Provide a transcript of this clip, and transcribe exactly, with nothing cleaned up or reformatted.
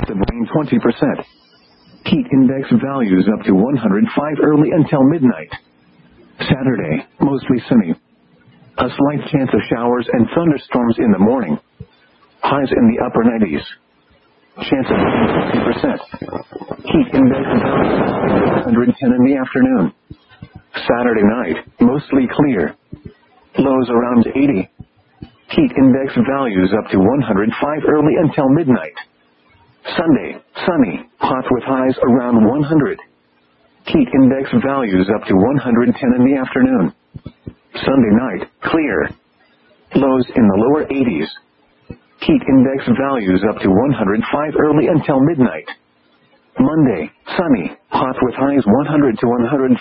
The brain twenty percent. Heat index values up to one hundred five early until midnight. Saturday, mostly sunny. A slight chance of showers and thunderstorms in the morning. Highs in the upper nineties. Chance of rain fifty percent. Heat index values one hundred ten in the afternoon. Saturday night, mostly clear. Lows around eighty. Heat index values up to one hundred five early until midnight. Sunday, sunny, hot with highs around one hundred. Heat index values up to one hundred ten in the afternoon. Sunday night, clear. Lows in the lower eighties. Heat index values up to one hundred five early until midnight. Monday, sunny, hot with highs one hundred to one hundred